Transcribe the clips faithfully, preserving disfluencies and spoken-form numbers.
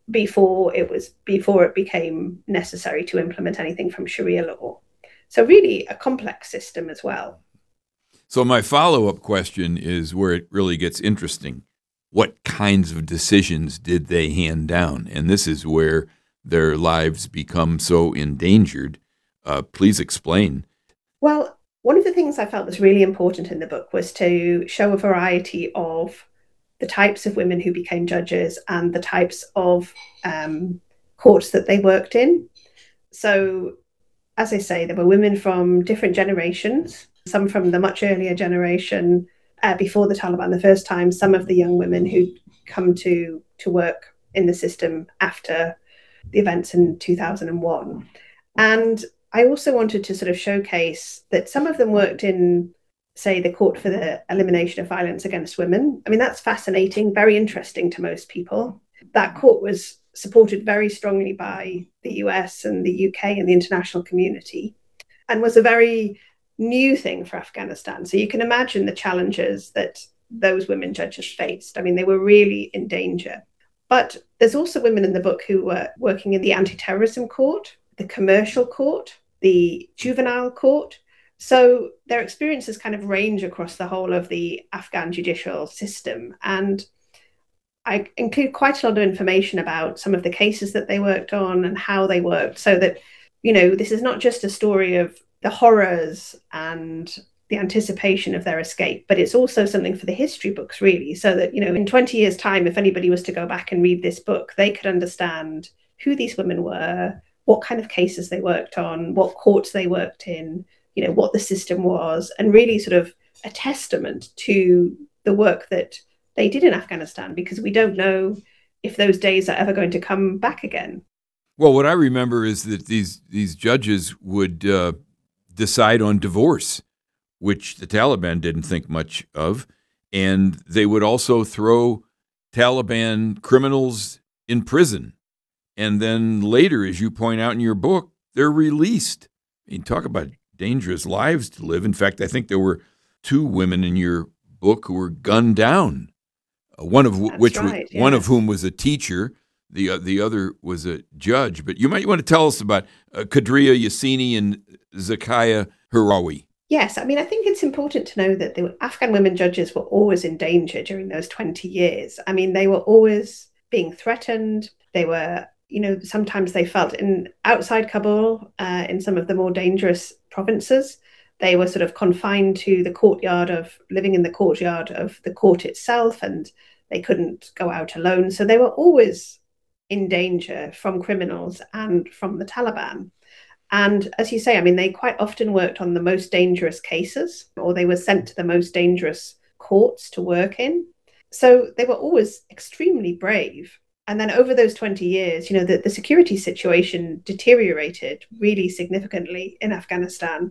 before it was before it became necessary to implement anything from Sharia law. So really a complex system as well. So my follow-up question is where it really gets interesting. What kinds of decisions did they hand down? And this is where their lives become so endangered. Uh, please explain. Well, one of the things I felt was really important in the book was to show a variety of the types of women who became judges and the types of um, courts that they worked in. So, as I say, there were women from different generations, some from the much earlier generation uh, before the Taliban the first time, some of the young women who'd come to, to work in the system after the events in two thousand one. And I also wanted to sort of showcase that some of them worked in, say, the Court for the Elimination of Violence Against Women. I mean, that's fascinating, very interesting to most people. That court was supported very strongly by the U S and the U K and the international community, and was a very new thing for Afghanistan. So you can imagine the challenges that those women judges faced. I mean, they were really in danger. But there's also women in the book who were working in the anti-terrorism court, the commercial court, the juvenile court. So their experiences kind of range across the whole of the Afghan judicial system. And I include quite a lot of information about some of the cases that they worked on and how they worked, so that, you know, this is not just a story of the horrors and the anticipation of their escape, but it's also something for the history books, really, so that, you know, in twenty years' time, if anybody was to go back and read this book, they could understand who these women were, what kind of cases they worked on, what courts they worked in, you know, what the system was, and really sort of a testament to the work that they did in Afghanistan, because we don't know if those days are ever going to come back again. Well, what I remember is that these these judges would uh, decide on divorce, which the Taliban didn't think much of, and they would also throw Taliban criminals in prison. And then later, as you point out in your book, they're released. I mean, talk about dangerous lives to live. In fact, I think there were two women in your book who were gunned down. Uh, one of w- That's which was, right, one of yes. whom was a teacher, the uh, the other was a judge. But you might want to tell us about uh, Kadria Yassini and Zakiya Hirawi. Yes, I mean, I think it's important to know that the Afghan women judges were always in danger during those twenty years. I mean, they were always being threatened. They were, you know, sometimes they felt in outside Kabul, uh, in some of the more dangerous provinces, they were sort of confined to the courtyard of living in the courtyard of the court itself, and they couldn't go out alone. So they were always in danger from criminals and from the Taliban. And as you say, I mean, they quite often worked on the most dangerous cases, or they were sent to the most dangerous courts to work in. So they were always extremely brave. And then over those twenty years, you know, the, the security situation deteriorated really significantly in Afghanistan,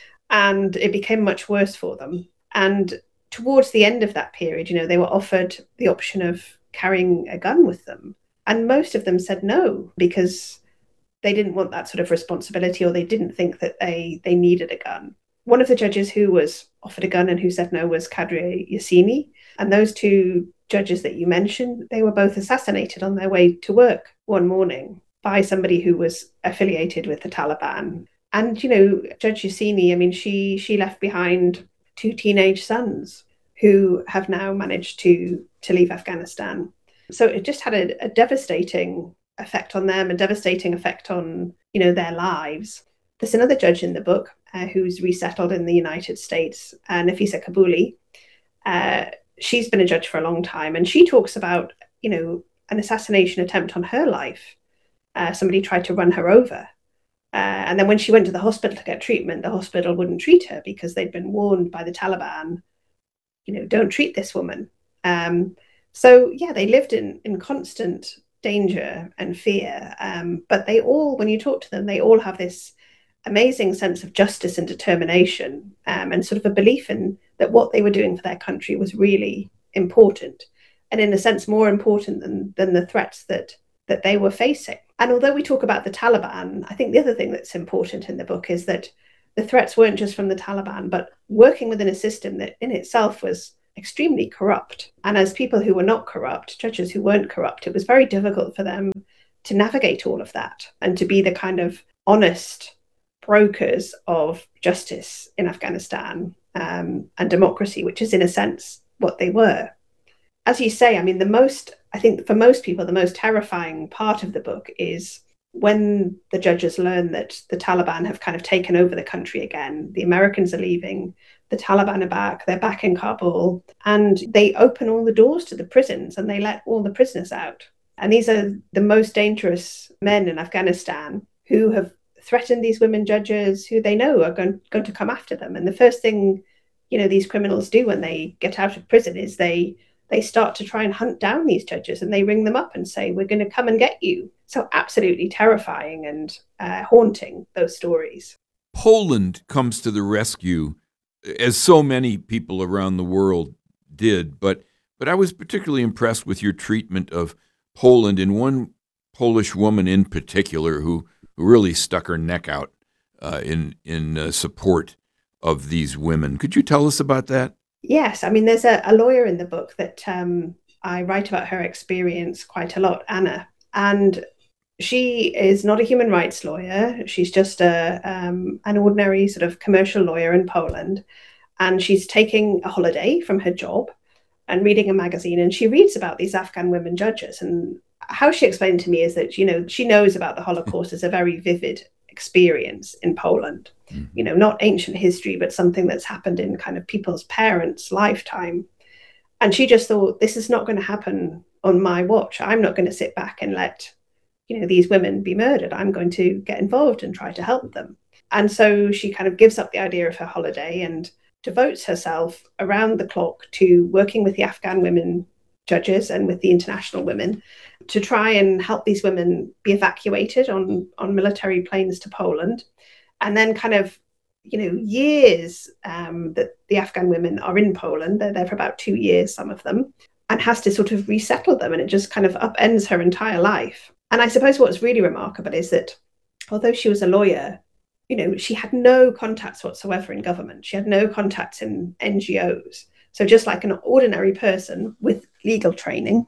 and it became much worse for them. And towards the end of that period, you know, they were offered the option of carrying a gun with them. And most of them said no, because they didn't want that sort of responsibility, or they didn't think that they they needed a gun. One of the judges who was offered a gun and who said no was Kadri Yassini. And those two judges that you mentioned, they were both assassinated on their way to work one morning by somebody who was affiliated with the Taliban. And, you know, Judge Yassini, I mean, she she left behind two teenage sons who have now managed to to leave Afghanistan. So it just had a, a devastating effect on them, a devastating effect on, you know, their lives. There's another judge in the book uh, who's resettled in the United States, uh, Nafisa Kabuli. Uh, she's been a judge for a long time, and she talks about, you know, an assassination attempt on her life. Uh, somebody tried to run her over. Uh, and then when she went to the hospital to get treatment, the hospital wouldn't treat her because they'd been warned by the Taliban, you know, don't treat this woman. Um, so, yeah, they lived in, in constant danger and fear. Um, but they all, when you talk to them, they all have this amazing sense of justice and determination, um, and sort of a belief in that what they were doing for their country was really important, and in a sense more important than than the threats that that they were facing. And although we talk about the Taliban, I think the other thing that's important in the book is that the threats weren't just from the Taliban, but working within a system that in itself was extremely corrupt. And as people who were not corrupt, judges who weren't corrupt, it was very difficult for them to navigate all of that and to be the kind of honest brokers of justice in Afghanistan um, and democracy, which is in a sense what they were. As you say, I mean, the most, I think for most people, the most terrifying part of the book is when the judges learn that the Taliban have kind of taken over the country again. The Americans are leaving, the Taliban are back, they're back in Kabul, and they open all the doors to the prisons and they let all the prisoners out. And these are the most dangerous men in Afghanistan who have threatened these women judges who they know are going, going to come after them. And the first thing, you know, these criminals do when they get out of prison is they they start to try and hunt down these judges, and they ring them up and say, we're going to come and get you. So absolutely terrifying and uh, haunting, those stories. Poland comes to the rescue, as so many people around the world did. But but I was particularly impressed with your treatment of Poland, and one Polish woman in particular who, who really stuck her neck out uh, in, in uh, support of these women. Could you tell us about that? Yes, I mean, there's a, a lawyer in the book that um, I write about her experience quite a lot, Anna. And she is not a human rights lawyer. She's just a um, an ordinary sort of commercial lawyer in Poland. And she's taking a holiday from her job and reading a magazine. And she reads about these Afghan women judges. And how she explained to me is that, you know, she knows about the Holocaust as a very vivid experience in Poland. Mm-hmm. You know, not ancient history, but something that's happened in kind of people's parents' lifetime. And she just thought, this is not going to happen on my watch. I'm not going to sit back and let, you know, these women be murdered. I'm going to get involved and try to help them. And so she kind of gives up the idea of her holiday and devotes herself around the clock to working with the Afghan women judges and with the international women to try and help these women be evacuated on, on military planes to Poland. And then kind of, you know, years um, that the Afghan women are in Poland, they're there for about two years, some of them, and has to sort of resettle them. And it just kind of upends her entire life. And I suppose what's really remarkable is that although she was a lawyer, you know, she had no contacts whatsoever in government. She had no contacts in N G Os. So just like an ordinary person with legal training,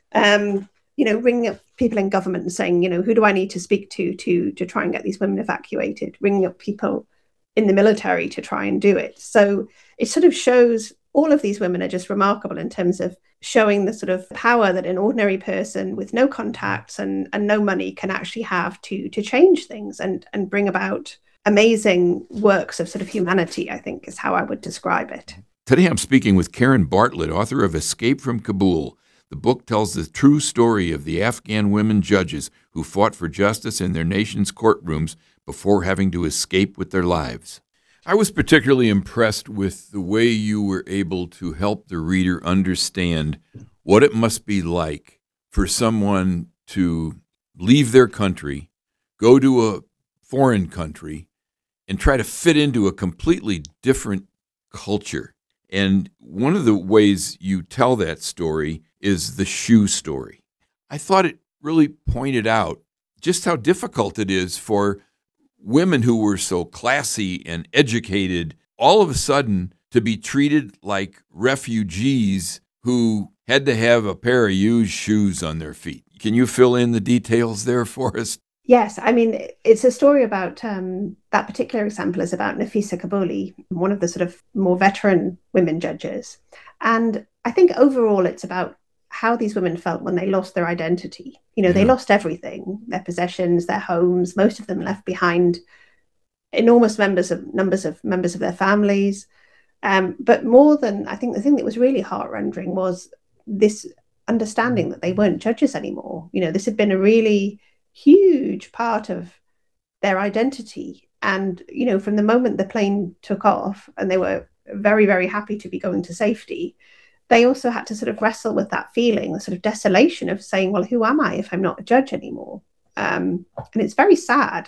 um, you know, ringing up people in government and saying, you know, who do I need to speak to to to try and get these women evacuated? Ringing up people in the military to try and do it. So it sort of shows all of these women are just remarkable in terms of showing the sort of power that an ordinary person with no contacts and, and no money can actually have to to change things and, and bring about amazing works of sort of humanity, I think is how I would describe it. Today I'm speaking with Karen Bartlett, author of Escape from Kabul. The book tells the true story of the Afghan women judges who fought for justice in their nation's courtrooms before having to escape with their lives. I was particularly impressed with the way you were able to help the reader understand what it must be like for someone to leave their country, go to a foreign country, and try to fit into a completely different culture. And one of the ways you tell that story is the shoe story. I thought it really pointed out just how difficult it is for women who were so classy and educated all of a sudden to be treated like refugees who had to have a pair of used shoes on their feet. Can you fill in the details there for us? Yes, I mean, it's a story about, um, that particular example is about Nafisa Kabuli, one of the sort of more veteran women judges. And I think overall it's about how these women felt when they lost their identity. You know, yeah. They lost everything, their possessions, their homes. Most of them left behind enormous members of numbers of members of their families. Um, but more than, I think the thing that was really heart-rending was this understanding that they weren't judges anymore. You know, this had been a really huge part of their identity. And, you know, from the moment the plane took off and they were very, very happy to be going to safety, they also had to sort of wrestle with that feeling, the sort of desolation of saying, well, who am I if I'm not a judge anymore? Um, and it's very sad.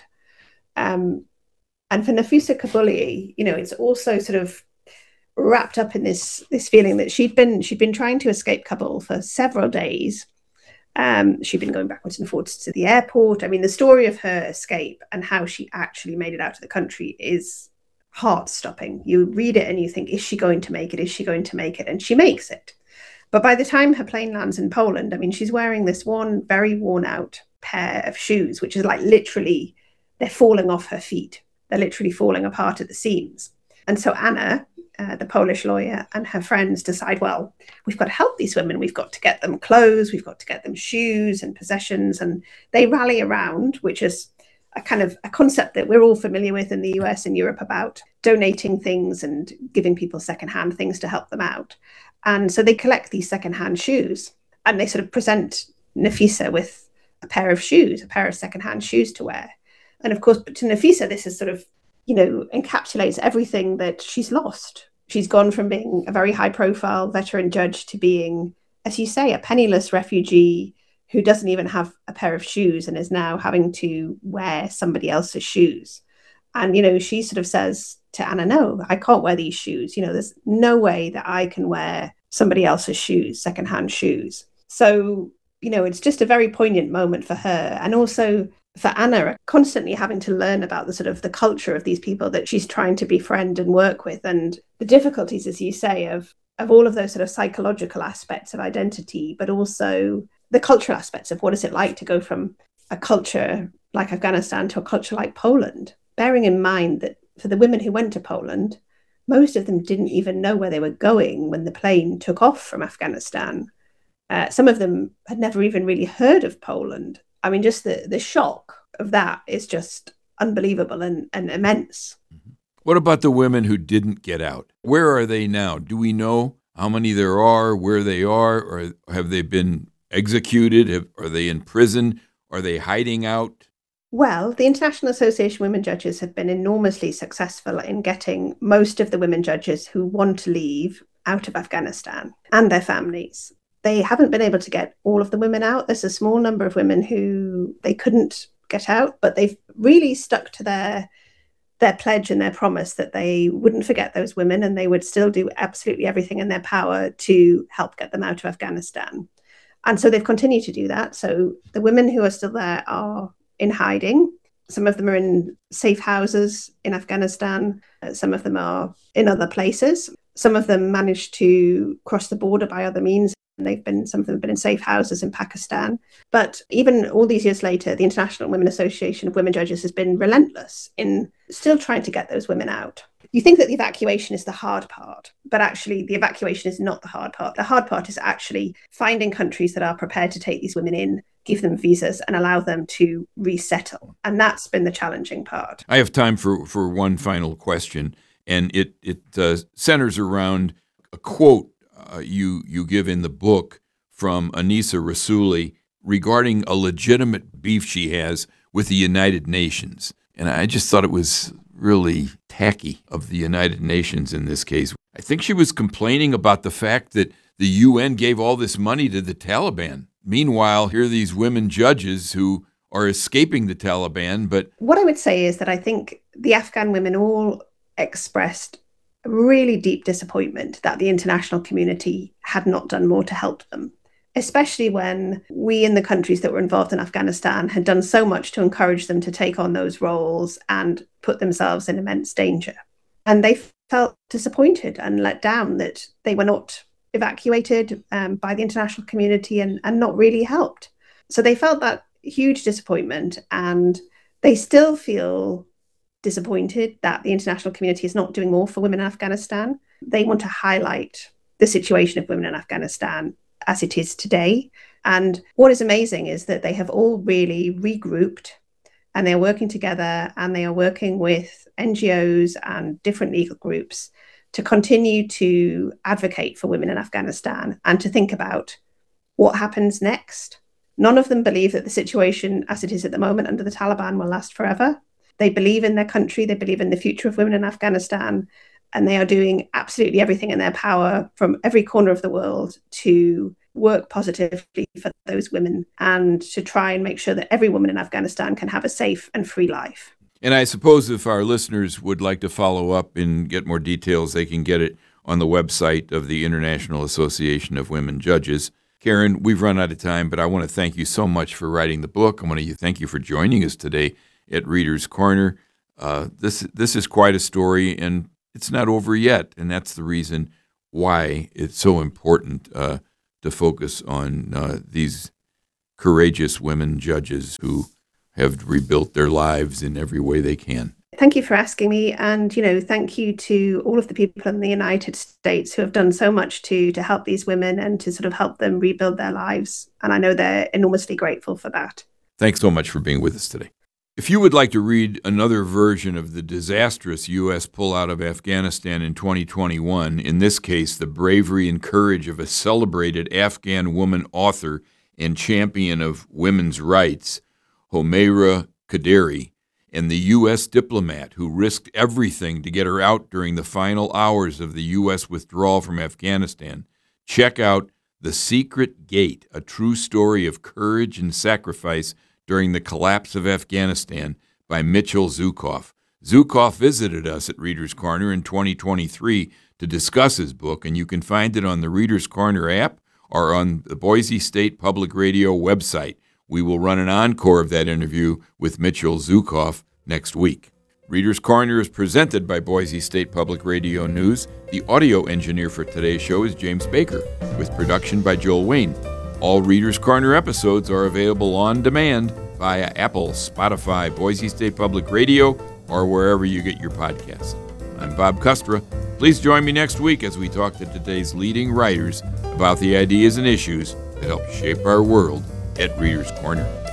Um, and for Nafisa Kabuli, you know, it's also sort of wrapped up in this, this feeling that she'd been, she'd been trying to escape Kabul for several days. Um, she'd been going backwards and forwards to the airport. I mean, the story of her escape and how she actually made it out of the country is heart-stopping. You read it and you think, is she going to make it? Is she going to make it? And she makes it. But by the time her plane lands in Poland, I mean, she's wearing this one very worn out pair of shoes, which is like literally, they're falling off her feet. They're literally falling apart at the seams. And so Anna, uh, the Polish lawyer, and her friends decide, well, we've got to help these women. We've got to get them clothes. We've got to get them shoes and possessions. And they rally around, which is a kind of a concept that we're all familiar with in the U S and Europe about donating things and giving people secondhand things to help them out. And so they collect these secondhand shoes and they sort of present Nafisa with a pair of shoes, a pair of secondhand shoes to wear. And of course, to Nafisa, this is sort of, you know, encapsulates everything that she's lost. She's gone from being a very high profile veteran judge to being, as you say, a penniless refugee who doesn't even have a pair of shoes and is now having to wear somebody else's shoes. And, you know, she sort of says to Anna, no, I can't wear these shoes. You know, there's no way that I can wear somebody else's shoes, secondhand shoes. So, you know, it's just a very poignant moment for her. And also for Anna, constantly having to learn about the sort of the culture of these people that she's trying to befriend and work with, and the difficulties, as you say, of, of all of those sort of psychological aspects of identity, but also the cultural aspects of what is it like to go from a culture like Afghanistan to a culture like Poland, bearing in mind that for the women who went to Poland, most of them didn't even know where they were going when the plane took off from Afghanistan. Uh, some of them had never even really heard of Poland. I mean, just the, the shock of that is just unbelievable and, and immense. What about the women who didn't get out? Where are they now? Do we know how many there are, where they are, or have they been executed? Have, are they in prison? Are they hiding out? Well, the International Association of Women Judges have been enormously successful in getting most of the women judges who want to leave out of Afghanistan and their families. They haven't been able to get all of the women out. There's a small number of women who they couldn't get out, but they've really stuck to their their pledge and their promise that they wouldn't forget those women and they would still do absolutely everything in their power to help get them out of Afghanistan. And so they've continued to do that. So the women who are still there are in hiding. Some of them are in safe houses in Afghanistan. Some of them are in other places. Some of them managed to cross the border by other means. And they've been, some of them have been in safe houses in Pakistan. But even all these years later, the International Women Association of Women Judges has been relentless in still trying to get those women out. You think that the evacuation is the hard part, but actually the evacuation is not the hard part. The hard part is actually finding countries that are prepared to take these women in, give them visas and allow them to resettle. And that's been the challenging part. I have time for, for one final question, and it, it uh, centers around a quote uh, you, you give in the book from Anissa Rasooli regarding a legitimate beef she has with the United Nations. And I just thought it was really tacky of the United Nations in this case. I think she was complaining about the fact that the U N gave all this money to the Taliban. Meanwhile, here are these women judges who are escaping the Taliban. But what I would say is that I think the Afghan women all expressed a really deep disappointment that the international community had not done more to help them, especially when we in the countries that were involved in Afghanistan had done so much to encourage them to take on those roles and put themselves in immense danger. And they felt disappointed and let down that they were not evacuated um, by the international community and, and not really helped. So they felt that huge disappointment, and they still feel disappointed that the international community is not doing more for women in Afghanistan. They want to highlight the situation of women in Afghanistan as it is today. And what is amazing is that they have all really regrouped and they're working together, and they are working with N G Os and different legal groups to continue to advocate for women in Afghanistan and to think about what happens next. None of them believe that the situation as it is at the moment under the Taliban will last forever. They believe in their country, they believe in the future of women in Afghanistan, and they are doing absolutely everything in their power from every corner of the world to work positively for those women and to try and make sure that every woman in Afghanistan can have a safe and free life. And I suppose if our listeners would like to follow up and get more details, they can get it on the website of the International Association of Women Judges. Karen, we've run out of time, but I want to thank you so much for writing the book. I want to thank you for joining us today at Reader's Corner. uh, this this is quite a story, and it's not over yet. And that's the reason why it's so important uh, to focus on uh, these courageous women judges who have rebuilt their lives in every way they can. Thank you for asking me. And, you know, thank you to all of the people in the United States who have done so much to to help these women and to sort of help them rebuild their lives. And I know they're enormously grateful for that. Thanks so much for being with us today. If you would like to read another version of the disastrous U S pullout of Afghanistan in twenty twenty-one, in this case, the bravery and courage of a celebrated Afghan woman author and champion of women's rights, Homaira Qaderi, and the U S diplomat who risked everything to get her out during the final hours of the U S withdrawal from Afghanistan, check out The Secret Gate, a true story of courage and sacrifice during the collapse of Afghanistan by Mitchell Zukoff. Zukoff visited us at Reader's Corner in twenty twenty-three to discuss his book, and you can find it on the Reader's Corner app or on the Boise State Public Radio website. We will run an encore of that interview with Mitchell Zukoff next week. Reader's Corner is presented by Boise State Public Radio News. The audio engineer for today's show is James Baker, with production by Joel Wayne. All Reader's Corner episodes are available on demand via Apple, Spotify, Boise State Public Radio, or wherever you get your podcasts. I'm Bob Kustra. Please join me next week as we talk to today's leading writers about the ideas and issues that help shape our world at Reader's Corner.